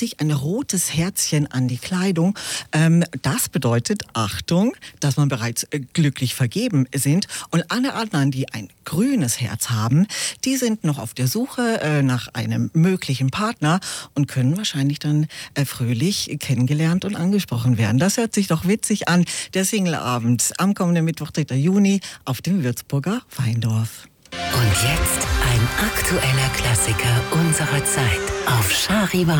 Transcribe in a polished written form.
sich ein rotes Herzchen an die Kleidung. Das bedeutet, Achtung, dass man bereits glücklich vergeben sind. Und alle anderen, die ein grünes Herz haben, die sind noch auf der Suche nach einem möglichen Partner und können wahrscheinlich dann fröhlich kennengelernt und angesprochen werden. Das hört sich doch witzig an. Der Singleabend am kommenden Mittwoch, 3. Juni auf dem Würzburger Weindorf. Und jetzt ein aktueller Klassiker unserer Zeit auf Charivari.